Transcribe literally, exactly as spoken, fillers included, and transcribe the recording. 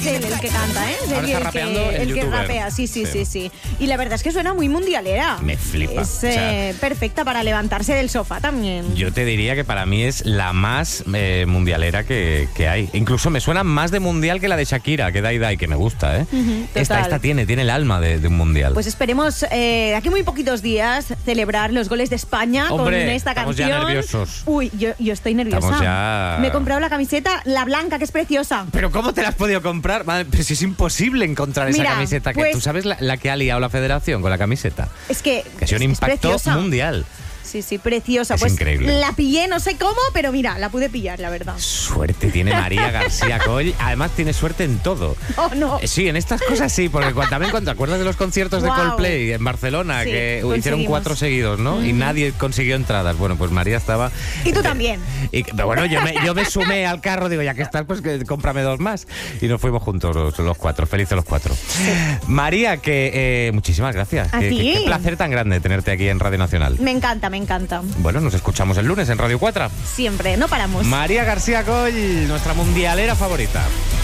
él el que canta, ¿eh? Es Ahora él está el, rapeando que, el el que youtuber. rapea, sí, sí, Sí. sí, sí. Y la verdad es que suena muy mundialera. Me flipa. Es O sea, eh, perfecta para levantarse del sofá también. Yo te diría que para mí es la más eh, mundialera que, que hay. Incluso me suena más de mundial que la de Shakira, que Dai Dai, que me gusta, ¿eh? Ujú, esta, total. esta tiene, tiene el alma de, de un mundial. Pues esperemos eh, aquí muy poquitos días celebrar los goles de España Hombre, con esta estamos canción. ya nerviosos. Uy, yo, yo estoy nerviosa. Estamos ya- Me he comprado la camiseta, la blanca, que es preciosa. ¿Pero cómo te la has podido comprar? Madre, pues es imposible encontrar esa Mira, camiseta. Que, pues- ¿Tú sabes la, la que ha liado la federación con la camiseta? Es que, Que ha sido un es- es impacto preciosa. mundial. Sí, sí, preciosa. Es pues increíble. la pillé, no sé cómo, pero mira, la pude pillar, la verdad. Suerte tiene María García Coll. Además tiene suerte en todo. Oh, no. Eh, Sí, en estas cosas sí, porque cuando, también cuando te acuerdas de los conciertos de Wow. Coldplay en Barcelona, Sí, que hicieron conseguimos. cuatro seguidos, ¿no? Y nadie consiguió entradas. Bueno, pues María estaba... Y tú eh, también. Y, pero bueno, yo me, yo me sumé al carro, digo, ya que estás, pues que cómprame dos más. Y nos fuimos juntos los, los cuatro, felices los cuatro. María, que eh, muchísimas gracias. A Que- ti. que- Qué placer tan grande tenerte aquí en Radio Nacional. Me encanta, me encanta. Bueno, nos escuchamos el lunes en Radio cuatro. Siempre, no paramos. María García Coll, nuestra mundialera favorita.